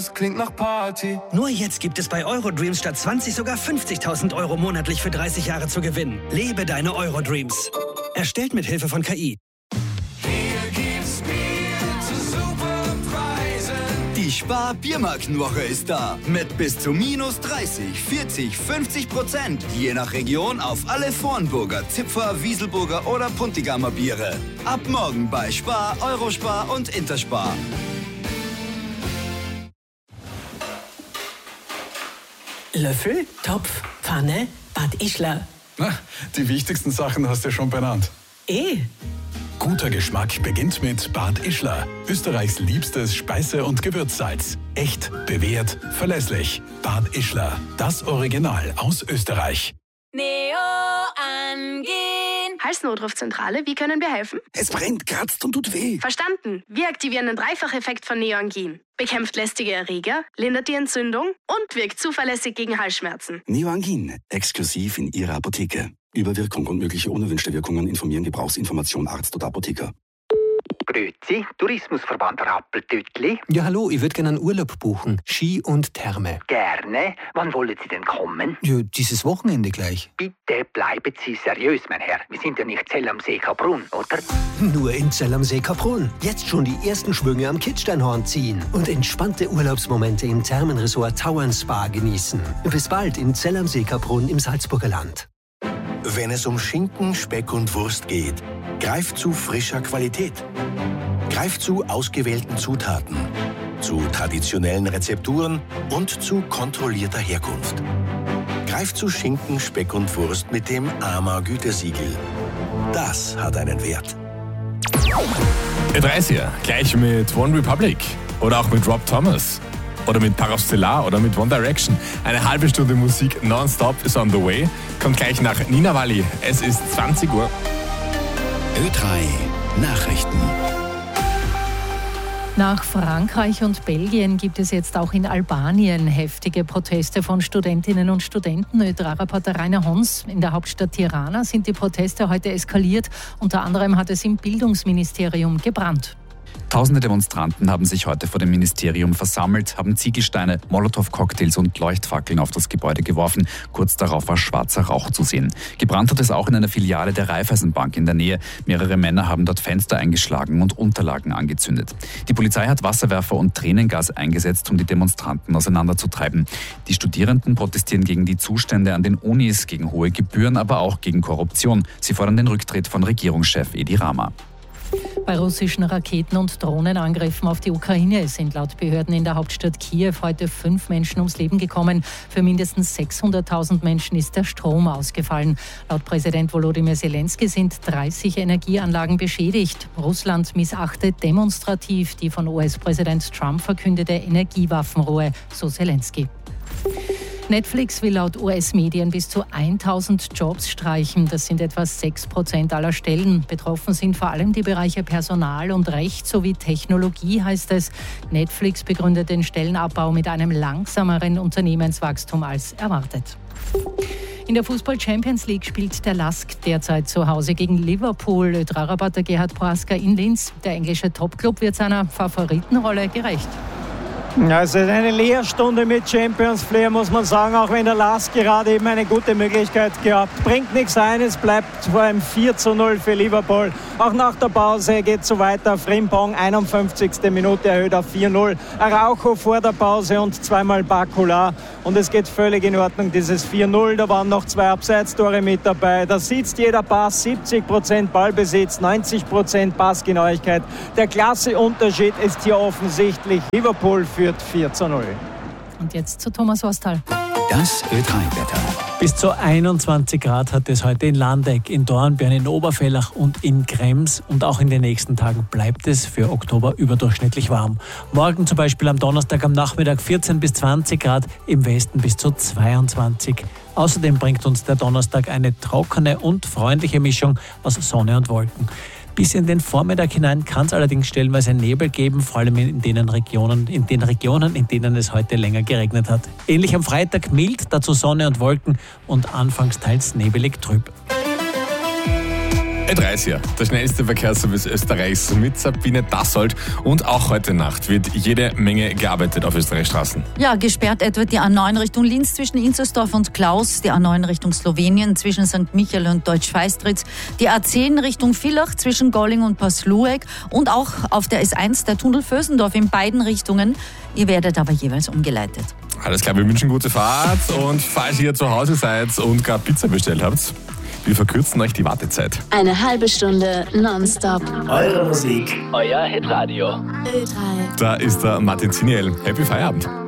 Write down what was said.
Das klingt nach Party. Nur jetzt gibt es bei Eurodreams statt 20 sogar 50.000 Euro monatlich für 30 Jahre zu gewinnen. Lebe deine Eurodreams. Erstellt mit Hilfe von KI. Die Spar-Biermarkenwoche ist da. Mit bis zu minus 30, 40, 50%. Je nach Region auf alle Vornburger, Zipfer, Wieselburger oder Puntigamer Biere. Ab morgen bei Spar, Eurospar und Interspar. Löffel, Topf, Pfanne, Bad Ischler. Na, die wichtigsten Sachen hast du schon benannt. Guter Geschmack beginnt mit Bad Ischler. Österreichs liebstes Speise- und Gewürzsalz. Echt, bewährt, verlässlich. Bad Ischler, das Original aus Österreich. Neo angehen. Halsnotrufzentrale, wie können wir helfen? Es brennt, kratzt und tut weh. Verstanden. Wir aktivieren den Dreifacheffekt von Neoangin. Bekämpft lästige Erreger, lindert die Entzündung und wirkt zuverlässig gegen Halsschmerzen. Neoangin, exklusiv in Ihrer Apotheke. Über Wirkung und mögliche unerwünschte Wirkungen informieren Gebrauchsinformation Arzt oder Apotheker. Grüezi, Tourismusverband Rappeltöttli. Ja, hallo, ich würde gerne einen Urlaub buchen. Ski und Therme. Gerne. Wann wollen Sie denn kommen? Ja, dieses Wochenende gleich. Bitte bleiben Sie seriös, mein Herr. Wir sind ja nicht Zell am See Kaprun, oder? Nur in Zell am See Kaprun. Jetzt schon die ersten Schwünge am Kitzsteinhorn ziehen und entspannte Urlaubsmomente im Thermenresort Tauern Spa genießen. Bis bald in Zell am See Kaprun im Salzburger Land. Wenn es um Schinken, Speck und Wurst geht, greift zu frischer Qualität. Greift zu ausgewählten Zutaten, zu traditionellen Rezepturen und zu kontrollierter Herkunft. Greift zu Schinken, Speck und Wurst mit dem AMA-Gütesiegel. Das hat einen Wert. Ö30, gleich mit One Republic oder auch mit Rob Thomas. Oder mit Parastellar oder mit One Direction. Eine halbe Stunde Musik nonstop ist on the way. Kommt gleich nach Nina Walli. Es ist 20 Uhr. Ö3 Nachrichten. Nach Frankreich und Belgien gibt es jetzt auch in Albanien heftige Proteste von Studentinnen und Studenten. Ö3-Reporter Rainer Hons. In der Hauptstadt Tirana sind die Proteste heute eskaliert. Unter anderem hat es im Bildungsministerium gebrannt. Tausende Demonstranten haben sich heute vor dem Ministerium versammelt, haben Ziegelsteine, Molotow-Cocktails und Leuchtfackeln auf das Gebäude geworfen. Kurz darauf war schwarzer Rauch zu sehen. Gebrannt hat es auch in einer Filiale der Raiffeisenbank in der Nähe. Mehrere Männer haben dort Fenster eingeschlagen und Unterlagen angezündet. Die Polizei hat Wasserwerfer und Tränengas eingesetzt, um die Demonstranten auseinanderzutreiben. Die Studierenden protestieren gegen die Zustände an den Unis, gegen hohe Gebühren, aber auch gegen Korruption. Sie fordern den Rücktritt von Regierungschef Edi Rama. Bei russischen Raketen- und Drohnenangriffen auf die Ukraine sind laut Behörden in der Hauptstadt Kiew heute 5 Menschen ums Leben gekommen. Für mindestens 600.000 Menschen ist der Strom ausgefallen. Laut Präsident Volodymyr Zelensky sind 30 Energieanlagen beschädigt. Russland missachtet demonstrativ die von US-Präsident Trump verkündete Energiewaffenruhe, so Zelensky. Netflix will laut US-Medien bis zu 1000 Jobs streichen. Das sind etwa 6% aller Stellen. Betroffen sind vor allem die Bereiche Personal und Recht sowie Technologie, heißt es. Netflix begründet den Stellenabbau mit einem langsameren Unternehmenswachstum als erwartet. In der Fußball-Champions League spielt der LASK derzeit zu Hause gegen Liverpool. Ö3-Reporter Gerhard Prohaska in Linz. Der englische Topclub wird seiner Favoritenrolle gerecht. Ja, es ist eine Lehrstunde mit Champions Flair, muss man sagen, auch wenn der LASK gerade eben eine gute Möglichkeit gehabt. Bringt nichts ein, es bleibt vor allem 4:0 für Liverpool. Auch nach der Pause geht es so weiter. Frimpong, 51. Minute, erhöht auf 4:0. Araujo vor der Pause und zweimal Bakula. Und es geht völlig in Ordnung, dieses 4:0. Da waren noch 2 Abseitstore mit dabei. Da sitzt jeder Pass, 70% Ballbesitz, 90% Passgenauigkeit. Der Klasseunterschied ist hier offensichtlich. Liverpool führt 4:0. Und jetzt zu Thomas Ostal. Das Ö3-Wetter. Bis zu 21 Grad hat es heute in Landeck, in Dornbirn, in Oberfellach und in Krems. Und auch in den nächsten Tagen bleibt es für Oktober überdurchschnittlich warm. Morgen zum Beispiel am Donnerstag am Nachmittag 14 bis 20 Grad, im Westen bis zu 22. Außerdem bringt uns der Donnerstag eine trockene und freundliche Mischung aus Sonne und Wolken. Bis in den Vormittag hinein kann es allerdings stellenweise Nebel geben, vor allem in den Regionen, in denen es heute länger geregnet hat. Ähnlich am Freitag mild, dazu Sonne und Wolken und anfangs teils nebelig trüb. Ö30, der schnellste Verkehrsservice Österreichs mit Sabine Dassold. Und auch heute Nacht wird jede Menge gearbeitet auf Österreichs Straßen. Ja, gesperrt etwa die A9 Richtung Linz zwischen Inzersdorf und Klaus, die A9 Richtung Slowenien zwischen St. Michael und Deutsch-Feistritz, die A10 Richtung Villach zwischen Golling und Paslueck und auch auf der S1 der Tunnel Vösendorf in beiden Richtungen. Ihr werdet aber jeweils umgeleitet. Alles klar, wir wünschen gute Fahrt und falls ihr zu Hause seid und gerade Pizza bestellt habt, wir verkürzen euch die Wartezeit. Eine halbe Stunde nonstop. Eure Musik, euer Hitradio. Ö3. Da ist der Martin Ziniel. Happy Feierabend.